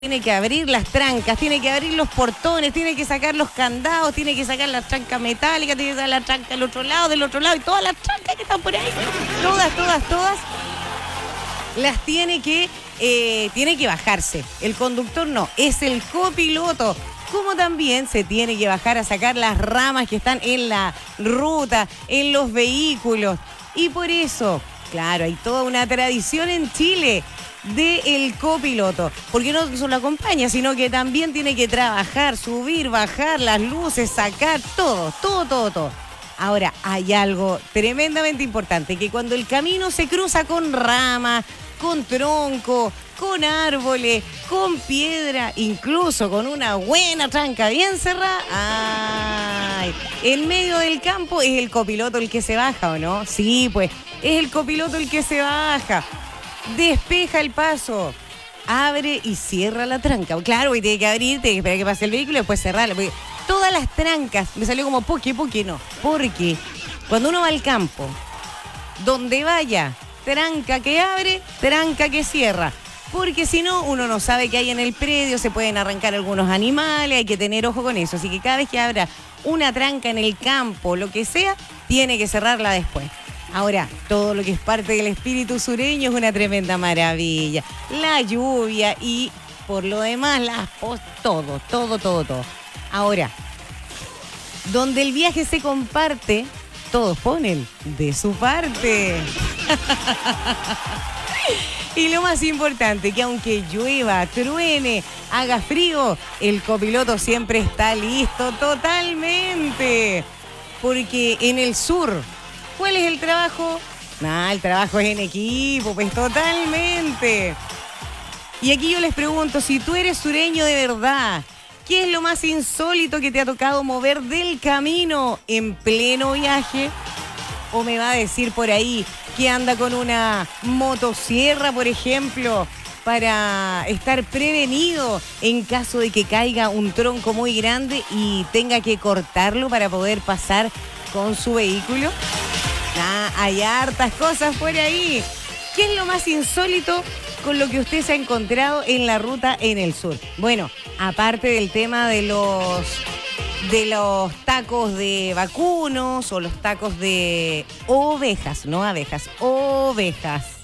Tiene que abrir las trancas, tiene que abrir los portones, tiene que sacar los candados, tiene que sacar las trancas metálicas, tiene que sacar la tranca del otro lado y todas las trancas que están por ahí, todas, las tiene que bajarse. El conductor no, es el copiloto. Como también se tiene que bajar a sacar las ramas que están en la ruta, en los vehículos. Y por eso, claro, hay toda una tradición en Chile del copiloto, porque no solo acompaña, sino que también tiene que trabajar, subir, bajar las luces, sacar todo. Ahora, hay algo tremendamente importante, que cuando el camino se cruza con ramas, con tronco, con árboles, con piedra, incluso con una buena tranca bien cerrada, en medio del campo es el copiloto el que se baja, ¿o no? Sí, pues, es el copiloto el que se baja. Despeja el paso, abre y cierra la tranca. Claro, y tiene que abrir, tiene que esperar que pase el vehículo y después cerrarla. Porque todas las trancas, me salió como porque no. Porque cuando uno va al campo, donde vaya, tranca que abre, tranca que cierra. Porque si no, uno no sabe qué hay en el predio, se pueden arrancar algunos animales, hay que tener ojo con eso. Así que cada vez que abra una tranca en el campo, lo que sea, tiene que cerrarla después. Ahora, todo lo que es parte del espíritu sureño es una tremenda maravilla. La lluvia y, por lo demás, todo. Ahora, donde el viaje se comparte, todos ponen de su parte. Y lo más importante, que aunque llueva, truene, haga frío, el copiloto siempre está listo totalmente. Porque en el sur, ¿cuál es el trabajo? El trabajo es en equipo, pues totalmente. Y aquí yo les pregunto, si tú eres sureño de verdad, ¿qué es lo más insólito que te ha tocado mover del camino en pleno viaje? ¿O me va a decir por ahí que anda con una motosierra, por ejemplo, para estar prevenido en caso de que caiga un tronco muy grande y tenga que cortarlo para poder pasar con su vehículo? Hay hartas cosas por ahí. ¿Qué es lo más insólito con lo que usted se ha encontrado en la ruta en el sur? Bueno, aparte del tema de los tacos de vacunos o los tacos de ovejas, no abejas, ovejas.